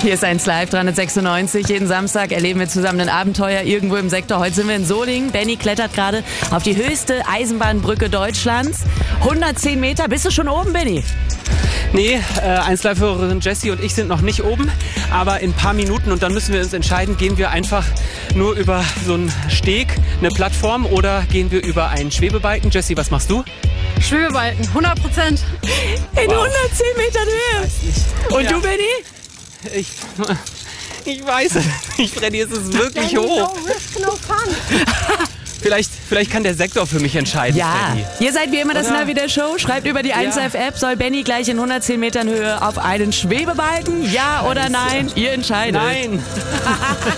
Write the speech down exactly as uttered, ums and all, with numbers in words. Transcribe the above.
Hier ist eins Live dreihundertsechsundneunzig. Jeden Samstag erleben wir zusammen ein Abenteuer irgendwo im Sektor. Heute sind wir in Solingen. Benny klettert gerade auf die höchste Eisenbahnbrücke Deutschlands. hundertzehn Meter. Bist du schon oben, Benny? Nee, äh, eins Live-Hörerin Jessie und ich sind noch nicht oben, aber in ein paar Minuten und dann müssen wir uns entscheiden, gehen wir einfach nur über so einen Steg, eine Plattform oder gehen wir über einen Schwebebalken. Jessie, was machst du? Schwebebalken, hundert Prozent. In Wow. hundertzehn Metern Höhe. Und Ja. du, Benny? Ich, ich weiß es nicht, Freddy, es ist wirklich hoch. Vielleicht, vielleicht kann der Sektor für mich entscheiden, Ja, Freddy. ihr seid wie immer das Oder? Navi der Show. Schreibt über die eins Live App, soll Benny gleich in hundertzehn Metern Höhe auf einen Schwebebalken? Ja oder nein? Ihr entscheidet. Nein.